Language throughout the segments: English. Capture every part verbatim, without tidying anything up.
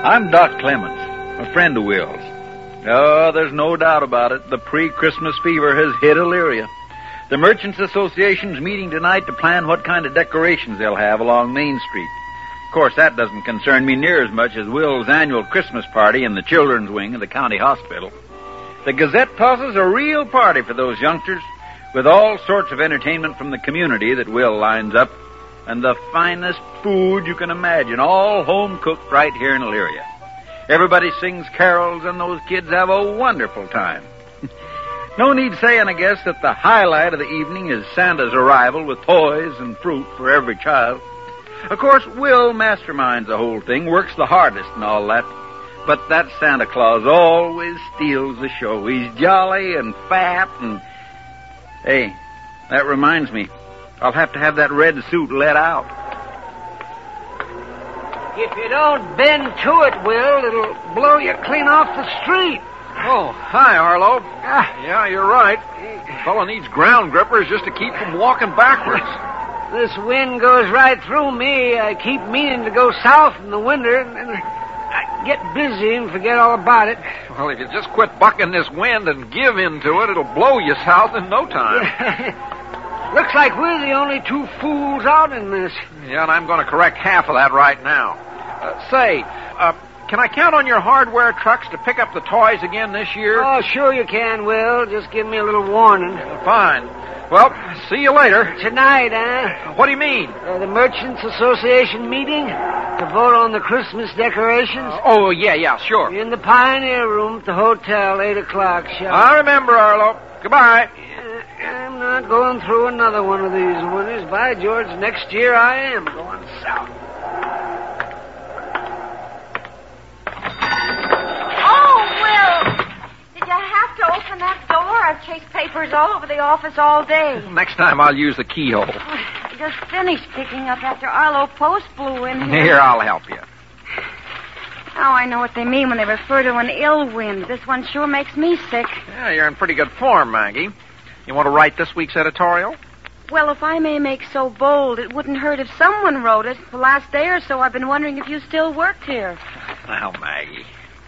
I'm Doc Clemens, a friend of Will's. Oh, there's no doubt about it. The pre-Christmas fever has hit Elyria. The Merchants Association's meeting tonight to plan what kind of decorations they'll have along Main Street. Of course, that doesn't concern me near as much as Will's annual Christmas party in the children's wing of the county hospital. The Gazette tosses a real party for those youngsters, with all sorts of entertainment from the community that Will lines up, and the finest food you can imagine, all home-cooked right here in Elyria. Everybody sings carols, and those kids have a wonderful time. No need saying, I guess, that the highlight of the evening is Santa's arrival with toys and fruit for every child. Of course, Will masterminds the whole thing, works the hardest and all that. But that Santa Claus always steals the show. He's jolly and fat and... Hey, that reminds me. I'll have to have that red suit let out. If you don't bend to it, Will, it'll blow you clean off the street. Oh, hi, Arlo. Ah, yeah, you're right. The fellow needs ground grippers just to keep from walking backwards. This wind goes right through me. I keep meaning to go south in the winter, and then I get busy and forget all about it. Well, if you just quit bucking this wind and give in to it, it'll blow you south in no time. Looks like we're the only two fools out in this. Yeah, and I'm going to correct half of that right now. Uh, say, uh, can I count on your hardware trucks to pick up the toys again this year? Oh, sure you can, Will. Just give me a little warning. Fine. Well, see you later. Tonight, huh? What do you mean? Uh, the Merchants Association meeting to vote on the Christmas decorations. Uh, oh, yeah, yeah, sure. In the Pioneer Room at the hotel, eight o'clock, sharp. I remember, Arlo. Goodbye. Uh, I'm not going through another one of these winters. By George, next year I am going south. Open that door. I've chased papers all over the office all day. Next time I'll use the keyhole. I just finished picking up after Arlo Post blew in here. Here, I'll help you. Now I know what they mean when they refer to an ill wind. This one sure makes me sick. Yeah, you're in pretty good form, Maggie. You want to write this week's editorial? Well, if I may make so bold, it wouldn't hurt if someone wrote it. The last day or so, I've been wondering if you still worked here. Well, Maggie.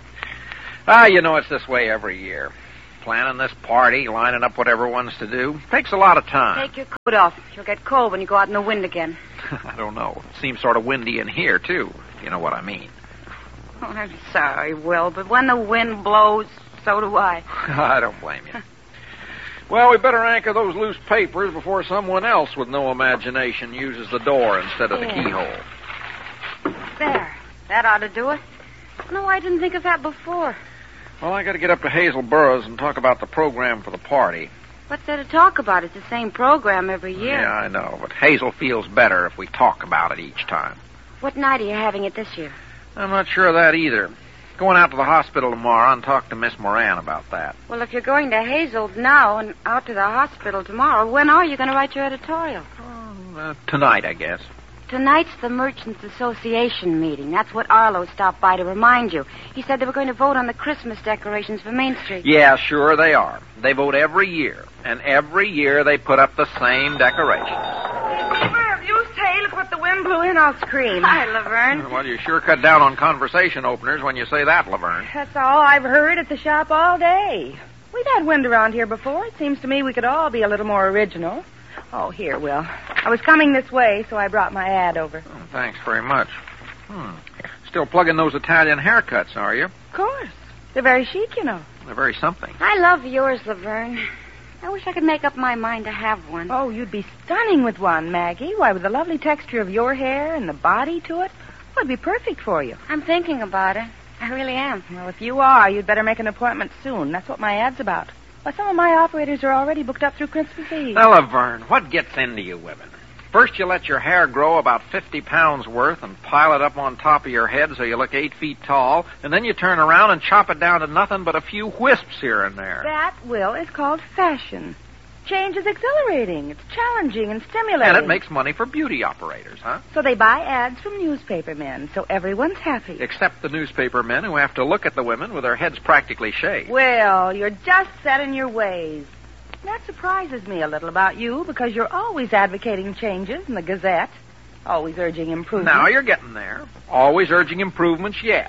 Ah, you know it's this way every year. Planning this party, lining up what everyone's to do, takes a lot of time. Take your coat off. You'll get cold when you go out in the wind again. I don't know. It seems sort of windy in here, too, if you know what I mean. Oh, I'm sorry, Will, but when the wind blows, so do I. I don't blame you. Well, we better anchor those loose papers before someone else with no imagination uses the door instead of the yeah. keyhole. There. That ought to do it. No, I didn't think of that before. Well, I got to get up to Hazel Burroughs and talk about the program for the party. What's there to talk about? It's the same program every year. Yeah, I know, but Hazel feels better if we talk about it each time. What night are you having it this year? I'm not sure of that either. Going out to the hospital tomorrow and talk to Miss Moran about that. Well, if you're going to Hazel's now and out to the hospital tomorrow, when are you going to write your editorial? Uh, tonight, I guess. Tonight's the Merchants Association meeting. That's what Arlo stopped by to remind you. He said they were going to vote on the Christmas decorations for Main Street. Yeah, sure they are. They vote every year, and every year they put up the same decorations. Laverne, you say, look what the wind blew in, I'll scream. Hi, Laverne. Well, you sure cut down on conversation openers when you say that, Laverne. That's all I've heard at the shop all day. We've had wind around here before. It seems to me we could all be a little more original. Oh, here, Will. I was coming this way, so I brought my ad over. Oh, thanks very much. Hmm. Still plugging those Italian haircuts, are you? Of course. They're very chic, you know. They're very something. I love yours, Laverne. I wish I could make up my mind to have one. Oh, you'd be stunning with one, Maggie. Why, with the lovely texture of your hair and the body to it, it would be perfect for you. I'm thinking about it. I really am. Well, if you are, you'd better make an appointment soon. That's what my ad's about. Why, some of my operators are already booked up through Christmas Eve. Now, Laverne, what gets into you women? First you let your hair grow about fifty pounds worth and pile it up on top of your head so you look eight feet tall, and then you turn around and chop it down to nothing but a few wisps here and there. That, Will, is called fashion. Change is exhilarating. It's challenging and stimulating. And it makes money for beauty operators, huh? So they buy ads from newspaper men, so everyone's happy. Except the newspaper men who have to look at the women with their heads practically shaved. Well, you're just set in your ways. That surprises me a little about you, because you're always advocating changes in the Gazette, always urging improvement. Now you're getting there. Always urging improvements, yes.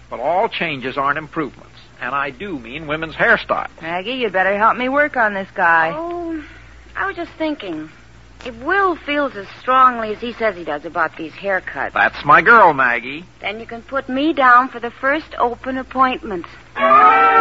But all changes aren't improvements. And I do mean women's hairstyle. Maggie, you'd better help me work on this guy. Oh, I was just thinking. If Will feels as strongly as he says he does about these haircuts, That's my girl, Maggie. then you can put me down for the first open appointment.